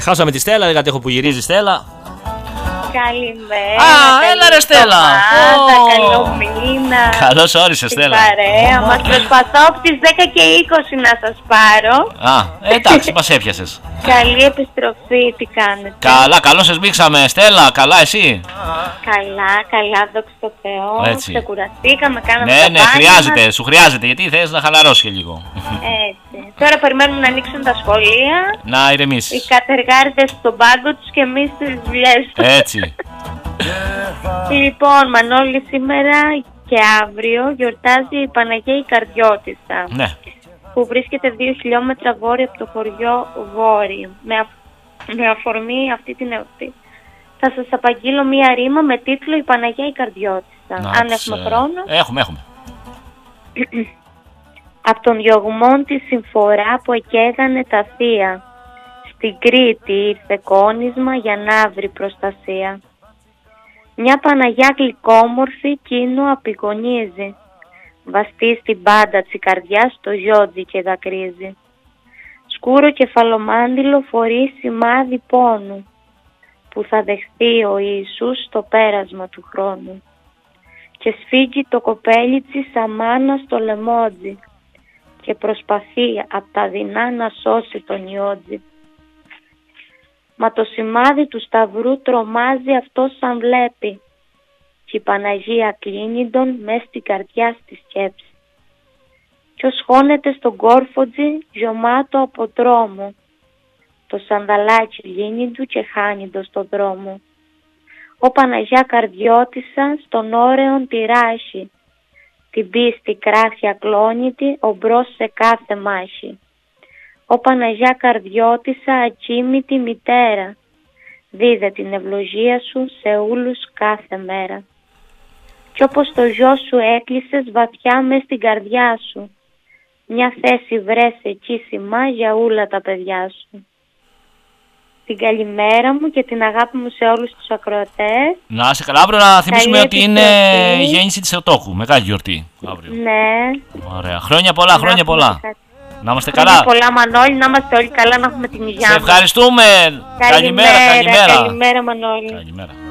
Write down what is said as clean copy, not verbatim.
Χάσαμε τη Στέλλα, δεν κατέχω που γυρίζει η Στέλλα. Καλημέρα. Έλα ρε Στέλλα. Καλό μήνα. Καλώς όρισες Στέλλα. Παρέα μας, προσπαθώ από τις 10 και 20 να σας πάρω. Εντάξει, μας έπιασες. Καλή επιστροφή, τι κάνετε? Καλά, καλώς σε σμίξαμε Στέλλα, καλά εσύ? Καλά, δόξα τω Θεώ. Έτσι. Ξεκουραστήκαμε, κάναμε Ναι, χρειάζεται, σου χρειάζεται, γιατί θες να χαλαρώσει λίγο. Έτσι. Τώρα περιμένουμε να ανοίξουν τα σχολεία. Να ηρεμήσεις. Οι κατεργάριδες στον πάγκο τους και εμείς στις δουλειές τους. Έτσι. Λοιπόν, Μανώλη, σήμερα και αύριο γιορτάζει η Παναγία η Καρδιώτισσα. Ναι. Που βρίσκεται 2 χιλιόμετρα βόρεια από το χωριό Βόρειο. Με αφορμή αυτή την εορτή θα σας απαγγείλω μία ρήμα με τίτλο «Η Παναγία η Καρδιώτισσα». Αν έχουμε χρόνο. Έχουμε. Απ' τον διωγμόν τη συμφορά που εκέγανε τα θεία, στην Κρήτη ήρθε κόνισμα για να βρει προστασία. Μια Παναγιά γλυκόμορφη κείνο απεικονίζει, βαστεί στην πάντα της καρδιάς το γιότζι και δακρύζει. Σκούρο κεφαλομάντιλο φορεί σημάδι πόνου, που θα δεχθεί ο Ιησούς στο πέρασμα του χρόνου. Και σφίγγει το κοπέλιτσι σαν μάνα στο λεμότζι και προσπαθεί απ' τα δεινά να σώσει τον Ιότζι. Μα το σημάδι του σταυρού τρομάζει αυτό σαν βλέπει και η Παναγία κλείνει τον μες στην καρδιά στη σκέψη. Ποιος χώνεται στον κόρφοτζι γιωμάτο από τρόμο, το σανδαλάκι λύνει του και χάνει το στον δρόμο. Ο Παναγιά Καρδιώτισσα στον όρεον τη ράχη, την πίστη κράθια κλώνητη ομπρός σε κάθε μάχη. Ο Παναγιά Καρδιώτισσα ακίμητη μητέρα, δίδε την ευλογία σου σε όλους κάθε μέρα. Κι όπως το γιο σου έκλεισες βαθιά μες στην καρδιά σου, μια θέση βρες εκεί σημά για όλα τα παιδιά σου. Την καλημέρα μου και την αγάπη μου σε όλους τους ακροατές. Να είσαι καλά, αύριο να θυμίσουμε ότι είναι η γέννηση της Θεοτόκου, μεγάλη γιορτή αύριο. Ναι. Ωραία, χρόνια πολλά. Να είμαστε καλά. Χρόνια πολλά Μανώλη, να είμαστε όλοι καλά, να έχουμε την υγεία μας. Σε ευχαριστούμε. Καλημέρα. Καλημέρα Μανώλη. Καλημέρα.